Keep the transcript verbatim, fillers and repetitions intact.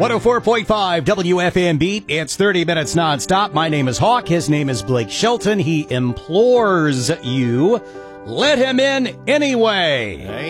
one oh four point five W F M B. It's thirty minutes nonstop. My name is Hawk. His name is Blake Shelton. He implores you, let him in anyway.